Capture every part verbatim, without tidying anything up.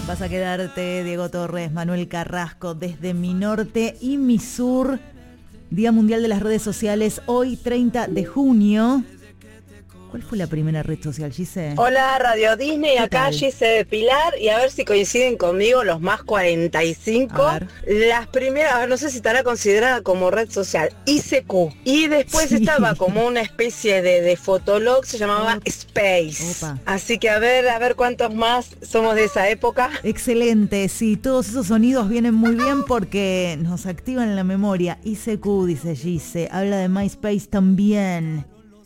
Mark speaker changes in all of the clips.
Speaker 1: Vas a quedarte, Diego Torres, Manuel Carrasco, desde mi norte y mi sur. Día Mundial de las Redes Sociales, hoy treinta de junio. ¿Cuál fue la primera red social, Gise?
Speaker 2: Hola, Radio Disney, acá
Speaker 1: tal?
Speaker 2: Gise de Pilar, y a ver si coinciden conmigo los más cuarenta y cinco.
Speaker 1: A ver.
Speaker 2: Las primeras, a ver, no sé si estará considerada como red social, I C Q. Y después
Speaker 1: Sí.
Speaker 2: estaba como una especie de, de fotolog, se llamaba
Speaker 1: Opa.
Speaker 2: Space.
Speaker 1: Opa.
Speaker 2: Así que a ver, a ver cuántos más somos de esa época.
Speaker 1: Excelente, sí, todos esos sonidos vienen muy bien porque nos activan la memoria. I C Q, dice Gise, habla de MySpace también.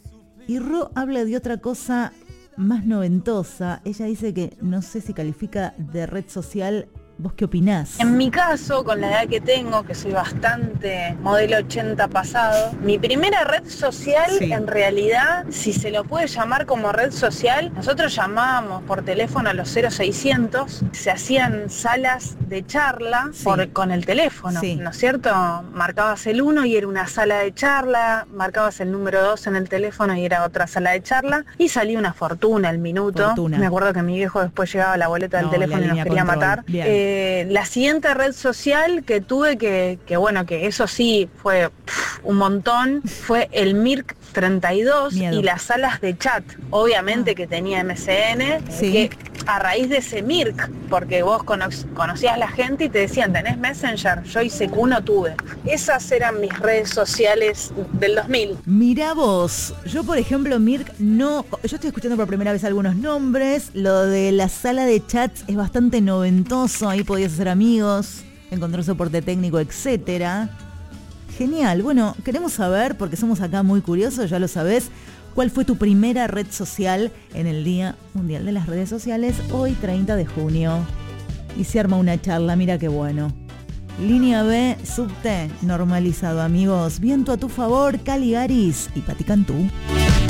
Speaker 1: Y Ro habla de otra cosa más noventosa. Ella dice que no sé si califica de red social. ¿Vos qué opinás?
Speaker 3: En mi caso, con la edad que tengo, que soy bastante modelo ochenta pasado, mi primera red social,
Speaker 1: Sí.
Speaker 3: en realidad, si se lo puede llamar como red social, nosotros llamábamos por teléfono a los cero seiscientos, se hacían salas de charla
Speaker 1: Sí.
Speaker 3: por, con el teléfono,
Speaker 1: Sí.
Speaker 3: ¿no es cierto? Marcabas el uno y era una sala de charla, marcabas el número dos en el teléfono y era otra sala de charla, y salía una fortuna el minuto.
Speaker 1: Fortuna.
Speaker 3: Me acuerdo que mi viejo después llegaba la boleta del
Speaker 1: No,
Speaker 3: teléfono
Speaker 1: la
Speaker 3: y nos
Speaker 1: línea
Speaker 3: quería
Speaker 1: control.
Speaker 3: matar.
Speaker 1: Bien.
Speaker 3: Eh, Eh, la siguiente red social que tuve, que, que bueno, que eso sí fue pff, un montón, fue el Mirk treinta y dos
Speaker 1: Miedo.
Speaker 3: y las salas de chat, obviamente
Speaker 1: Ah.
Speaker 3: que tenía M S N,
Speaker 1: Sí.
Speaker 3: que a raíz de ese Mirk, porque vos cono- conocías la gente y te decían, ¿tenés Messenger? Yo I C Q no tuve. Esas eran mis redes sociales del dos mil.
Speaker 1: Mirá vos, yo por ejemplo, Mirk, no, yo estoy escuchando por primera vez algunos nombres, lo de la sala de chats es bastante noventoso, ahí podías hacer amigos, encontrar soporte técnico, etcétera. Genial, bueno, queremos saber, porque somos acá muy curiosos, ya lo sabés, ¿cuál fue tu primera red social en el Día Mundial de las Redes Sociales, hoy treinta de junio? Y se arma una charla, mira qué bueno. Línea B, subte, normalizado, amigos. Viento a tu favor, Caligaris y Pati Cantú.